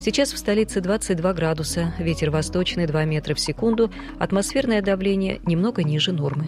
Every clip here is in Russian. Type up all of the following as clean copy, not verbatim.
Сейчас в столице 22 градуса, ветер восточный 2 метра в секунду, атмосферное давление немного ниже нормы.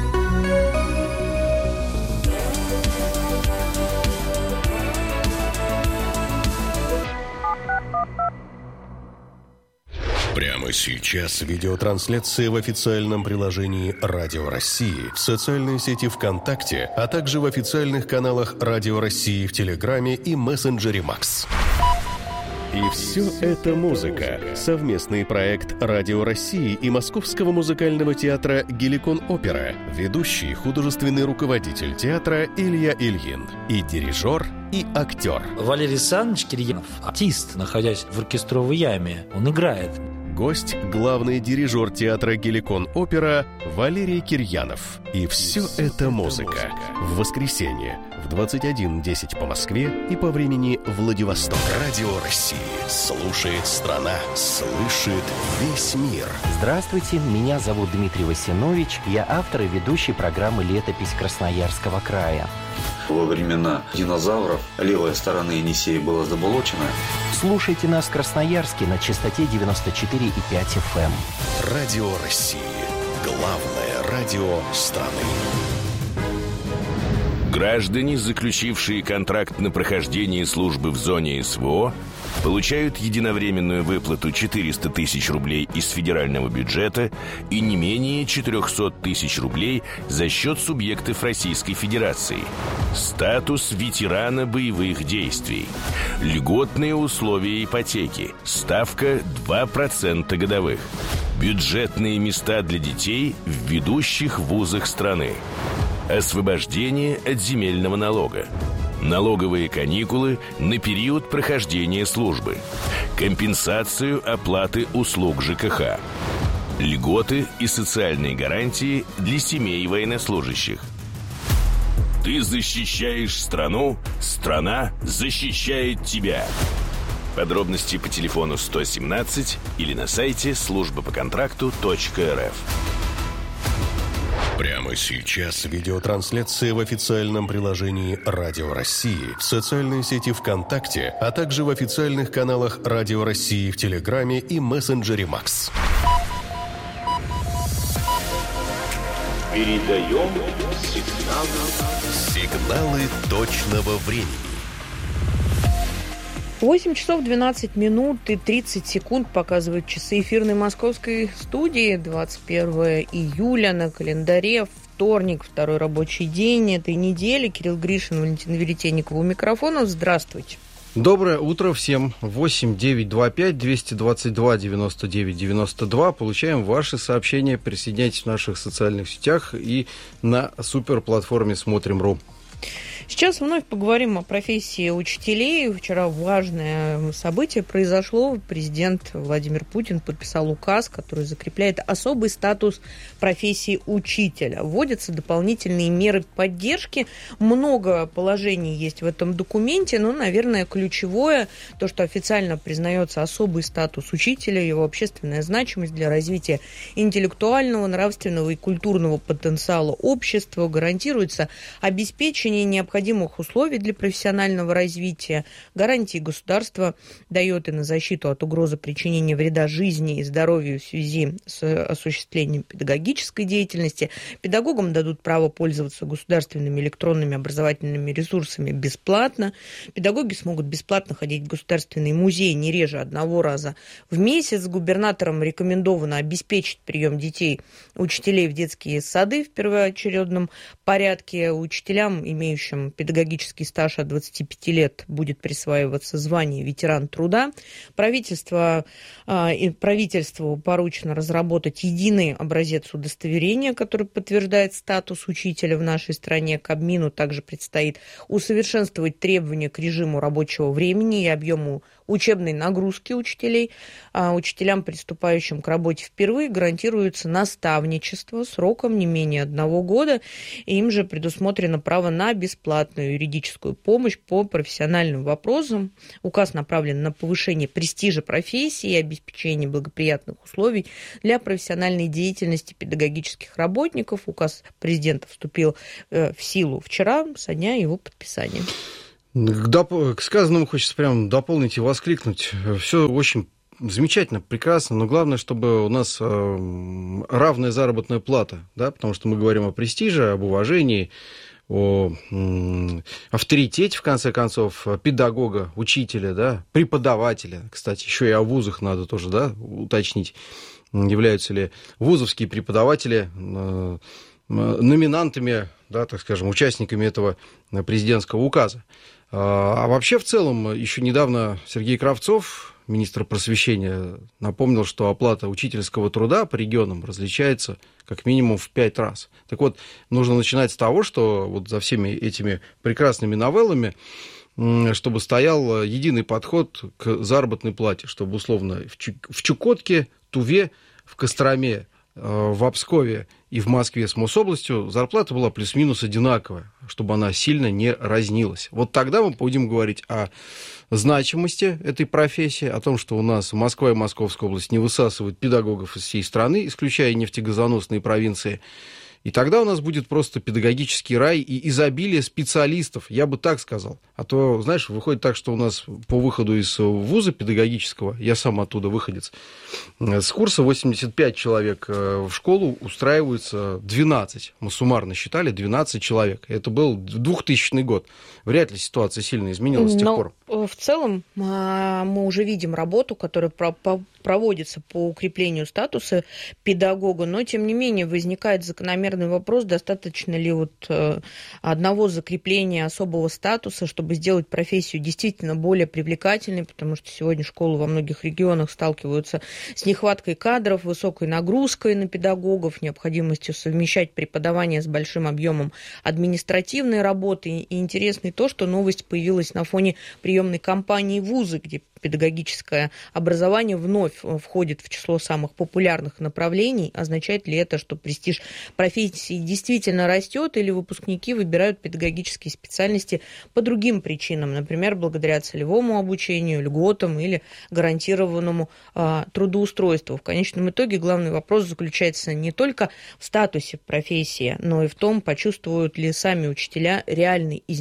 Прямо сейчас видеотрансляция в официальном приложении «Радио России», в социальной сети ВКонтакте, а также в официальных каналах «Радио России» в Телеграме и мессенджере «Макс». И все это музыка. Совместный проект «Радио России» и Московского музыкального театра «Геликон Опера». Ведущий художественный руководитель театра Илья Ильин. И дирижер, и актер. Валерий Александрович Кирьянов, артист, находясь в оркестровой яме, он играет. Гость – главный дирижер театра «Геликон Опера» Валерий Кирьянов. И все это музыка. В воскресенье в 21:10 по Москве и по времени Владивосток. Радио России. Слушает страна. Слышит весь мир. Здравствуйте, меня зовут Дмитрий Васинович. Я автор и ведущий программы «Летопись Красноярского края». Во времена динозавров левая сторона Енисея была заболочена. Слушайте нас в Красноярске на частоте 94,5 FM. Радио России. Главное радио страны. Граждане, заключившие контракт на прохождение службы в зоне СВО, получают единовременную выплату 400 тысяч рублей из федерального бюджета и не менее 400 тысяч рублей за счет субъектов Российской Федерации. Статус ветерана боевых действий. Льготные условия ипотеки. Ставка 2% годовых. Бюджетные места для детей в ведущих вузах страны. Освобождение от земельного налога. Налоговые каникулы на период прохождения службы. Компенсацию оплаты услуг ЖКХ. Льготы и социальные гарантии для семей военнослужащих. Ты защищаешь страну, страна защищает тебя. Подробности по телефону 117 или на сайте службапоконтракту.рф. Прямо сейчас видеотрансляция в официальном приложении «Радио России», в социальной сети ВКонтакте, а также в официальных каналах «Радио России» в Телеграме и мессенджере «Макс». Передаем сигналы точного времени. 8 часов 12 минут и 30 секунд показывают часы эфирной московской студии. 21 июля на календаре, вторник, второй рабочий день этой недели. Кирилл Гришин, Валентина Веретенникова у микрофонов. Здравствуйте. Доброе утро всем. 8-925-222-99-92. Получаем ваши сообщения. Присоединяйтесь в наших социальных сетях и на суперплатформе «Смотрим.ру». Сейчас вновь поговорим о профессии учителей. Вчера важное событие произошло. Президент Владимир Путин подписал указ, который закрепляет особый статус профессии учителя. Вводятся дополнительные меры поддержки. Много положений есть в этом документе, но, наверное, ключевое, то, что официально признается особый статус учителя, его общественная значимость для развития интеллектуального, нравственного и культурного потенциала общества, гарантируется обеспечение необходимых условий для профессионального развития, гарантии государства дает и на защиту от угрозы причинения вреда жизни и здоровью в связи с осуществлением педагогической деятельности. Педагогам дадут право пользоваться государственными электронными образовательными ресурсами бесплатно. Педагоги смогут бесплатно ходить в государственный музей не реже одного раза в месяц. Губернаторам рекомендовано обеспечить прием детей, учителей в детские сады в первоочередном порядке. Учителям, имеющим педагогический стаж от 25 лет, будет присваиваться звание ветеран труда. Правительству поручено разработать единый образец удостоверения, который подтверждает статус учителя в нашей стране. Кабмину также предстоит усовершенствовать требования к режиму рабочего времени и объему учебной нагрузки учителей. Учителям, приступающим к работе впервые, гарантируется наставничество сроком не менее 1 года. И им же предусмотрено право на бесплатную юридическую помощь по профессиональным вопросам. Указ направлен на повышение престижа профессии и обеспечение благоприятных условий для профессиональной деятельности педагогических работников. Указ президента вступил в силу вчера, со дня его подписания. К сказанному хочется прям дополнить и воскликнуть. Все очень замечательно, прекрасно, но главное, чтобы у нас равная заработная плата, да, потому что мы говорим о престиже, об уважении, о авторитете, в конце концов, педагога, учителя, да, преподавателя. Кстати, еще и о вузах надо тоже, да, уточнить, являются ли вузовские преподаватели номинантами, да, так скажем, участниками этого президентского указа. А вообще, в целом, еще недавно Сергей Кравцов, министр просвещения, напомнил, что оплата учительского труда по регионам различается как минимум в 5 раз. Так вот, нужно начинать с того, что вот за всеми этими прекрасными новеллами, чтобы стоял единый подход к заработной плате, чтобы, условно, в Чукотке, Туве, в Костроме, в Пскове и в Москве с Мособластью зарплата была плюс-минус одинаковая, чтобы она сильно не разнилась. Вот тогда мы будем говорить о значимости этой профессии, о том, что у нас Москва и Московская область не высасывают педагогов из всей страны, исключая нефтегазоносные провинции. И тогда у нас будет просто педагогический рай и изобилие специалистов, я бы так сказал. А то, знаешь, выходит так, что у нас по выходу из вуза педагогического, я сам оттуда выходец, с курса 85 человек в школу устраиваются 12. Мы суммарно считали 12 человек. Это был 2000 год. Вряд ли ситуация сильно изменилась с тех пор. В целом мы уже видим работу, которая проводится по укреплению статуса педагога, но, тем не менее, возникает закономерный вопрос, достаточно ли вот одного закрепления особого статуса, чтобы сделать профессию действительно более привлекательной, потому что сегодня школы во многих регионах сталкиваются с нехваткой кадров, высокой нагрузкой на педагогов, необходимостью совмещать преподавание с большим объемом административной работы. И интересно и то, что новость появилась на фоне приемной кампании вузы, где педагогическое образование вновь входит в число самых популярных направлений. Означает ли это, что престиж профессии действительно растет, или выпускники выбирают педагогические специальности по другим причинам, например, благодаря целевому обучению, льготам или гарантированному трудоустройству? В конечном итоге главный вопрос заключается не только в статусе профессии, но и в том, почувствуют ли сами учителя реальный